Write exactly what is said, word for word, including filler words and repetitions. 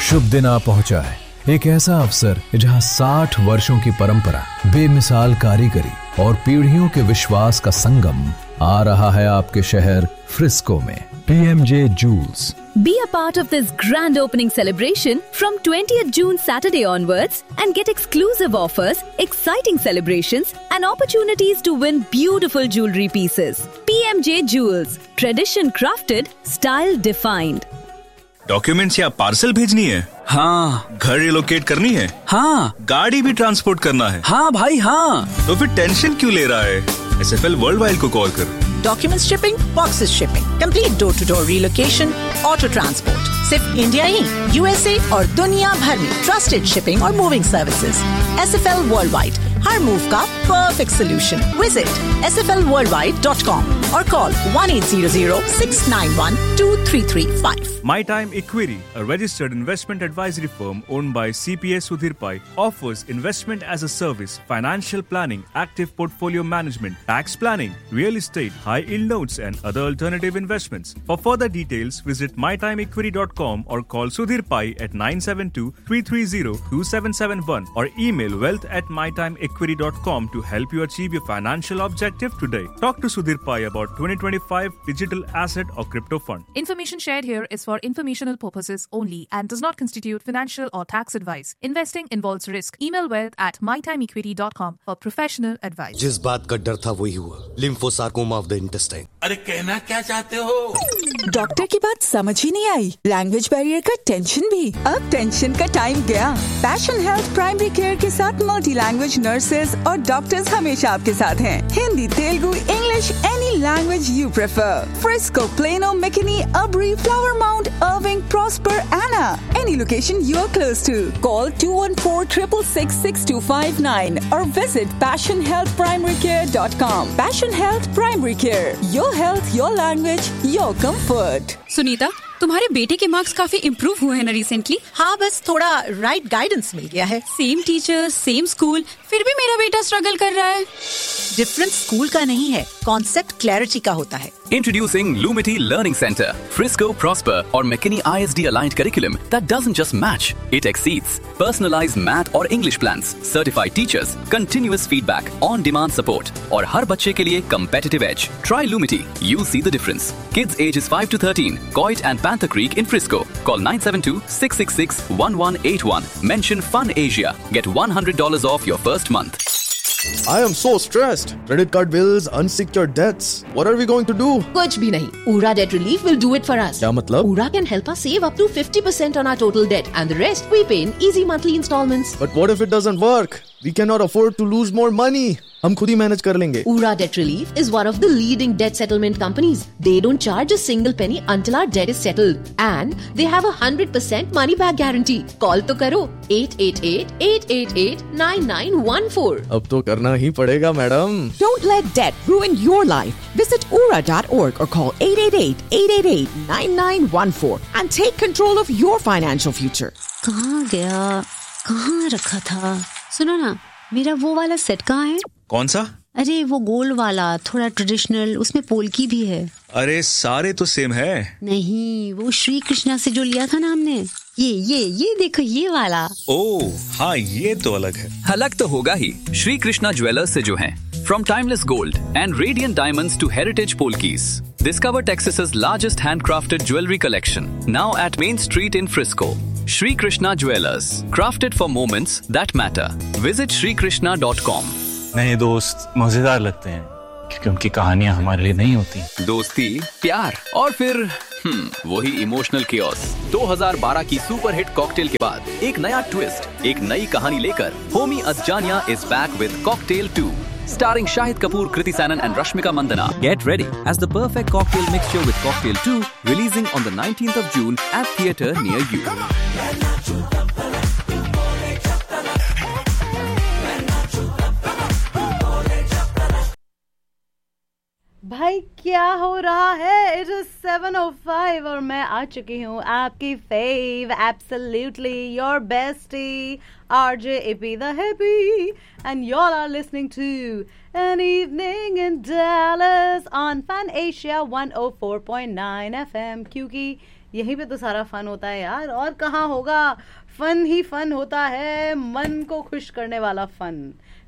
शुभ दिन आ पहुंचा है, एक ऐसा अवसर जहां साठ वर्षों की परंपरा, बेमिसाल कारीगरी और पीढ़ियों के विश्वास का संगम आ रहा है आपके शहर फ्रिस्को में। पीएमजे joules. Be a part of this grand opening celebration from twentieth June Saturday onwards and get exclusive offers, exciting celebrations and opportunities to win beautiful jewelry pieces. P M J Jewels, tradition crafted, style defined. Documents या parcel भेजनी है? हाँ। घर relocate करनी है? हाँ। गाड़ी भी ट्रांसपोर्ट करना है? हाँ भाई हाँ। तो फिर टेंशन क्यों ले रहा है? S F L world wide को कॉल कर। Document shipping, boxes shipping, complete door to door relocation, auto transport, सिर्फ इंडिया ही, यूएसए और दुनिया भर में ट्रस्टेड शिपिंग और moving services. S F L world wide, हर मूव का perfect solution. Visit S F L world wide dot com और call one eight zero zero six nine one two three three five. My Time Equity, a registered investment advisory firm owned by C P A Sudhir Pai, offers investment as a service, financial planning, active portfolio management, tax planning, real estate, high yield notes and other alternative investments. For further details, visit my time equity dot com or call Sudhir Pai at nine seven two three three zero two seven seven one or email wealth at my time equity dot com to help you achieve your financial objective today. Talk to Sudhir Pai about twenty twenty-five digital asset or crypto fund. Information shared here is for informational purposes only and does not constitute financial or tax advice. Investing involves risk. Email wealth at my time equity dot com for professional advice. जिस बात का डर था वही हुआ, लिम्फोसार्कोमा of the intestine. अरे कहना क्या चाहते हो? डॉक्टर की बात समझ ही नहीं आई, लैंग्वेज बैरियर का टेंशन भी। अब टेंशन का टाइम गया। पैशन हेल्थ प्राइमरी केयर के साथ मल्टी लैंग्वेज नर्सेज और डॉक्टर्स हमेशा आपके साथ हैं। Hindi, Telugu, English, any language you prefer. Frisco, plano, McKinney, अब्री, flower mount, Irving, Prosper, Anna. Any location you're close to. Call two one four six six six six two five nine or visit passion health primary care dot com. Passion Health Primary Care. Your health, your language, your comfort. Sunita, तुम्हारे बेटे के marks काफी improve हुए हैं ना recently? हाँ, बस थोड़ा राइट गाइडेंस मिल गया है। सेम टीचर, सेम स्कूल, फिर भी मेरा बेटा स्ट्रगल कर रहा है। डिफरेंस स्कूल का नहीं है, कॉन्सेप्ट क्लैरिटी का होता है। Introducing Lumity Learning Center, Frisco, Prosper or McKinney I S D aligned curriculum that doesn't just match, it exceeds. Personalized math or English plans, certified teachers, continuous feedback, on-demand support और हर बच्चे के लिए competitive edge. Try Lumity, you'll see the difference. Kids ages five to thirteen, Coit and Panther Creek in Frisco. Call nine seven two six six six one one eight one. Mention Fun Asia. Get one hundred dollars off your first month. I am so stressed. Credit card bills, unsecured debts. What are we going to do? कुछ भी नहीं. Ura Debt Relief will do it for us. क्या मतलब? Ura can help us save up to fifty percent on our total debt and the rest we pay in easy monthly installments. But what if it doesn't work? We cannot afford to lose more money. हम खुद ही manage कर लेंगे। Ura Debt Relief is one of the leading debt settlement companies. They don't charge a single penny until our debt is settled. And they have a one hundred percent money back guarantee. Call तो करो eight eight eight eight eight eight nine nine one four. अब तो करना ही पड़ेगा madam. Don't let debt ruin your life. Visit ura dot org or call eight eight eight eight eight eight nine nine one four and take control of your financial future. कहाँ गया? कहाँ रखा था? सुनो ना, मेरा वो वाला सेट कहाँ है? कौन सा? अरे वो गोल्ड वाला, थोड़ा ट्रेडिशनल, उसमें पोल्की भी है। अरे सारे तो सेम है। नहीं, वो श्री कृष्णा से जो लिया था ना हमने, ये ये ये देखो ये वाला। ओह हाँ, ये तो अलग है। अलग तो होगा ही, श्री कृष्णा ज्वेलर्स से जो हैं। From timeless gold and radiant diamonds to heritage polkis, discover Texas's largest handcrafted jewelry collection. Now at Main Street in Frisco. Shri Krishna Jewelers, crafted for moments that matter. Visit shri krishna dot com. नए दोस्त मजेदार लगते हैं क्योंकि उनकी कहानियां हमारे लिए नहीं होती। दोस्ती, प्यार और फिर हम्म, वही इमोशनल कियोस। दो हज़ार बारह की सुपर हिट कॉकटेल के बाद एक नया ट्विस्ट, एक नई कहानी लेकर Homi अज्जानिया is back with cocktail to. Starring Shahid Kapoor, Kriti Sanon and Rashmika Mandana. Get ready as the perfect cocktail mixture with Cocktail two, releasing on the nineteenth of June at theatre near you. भाई क्या हो रहा है? It is seven oh five और मैं आ चुकी हूँ आपकी few, absolutely your bestie R J Ippy the Hippie, and y'all are listening to An Evening in Dallas on Fan Asia one oh four point nine F M, क्योंकि यहीं पे तो सारा फन होता है यार, और कहाँ होगा। फन ही फन होता है, मन को खुश करने वाला फन।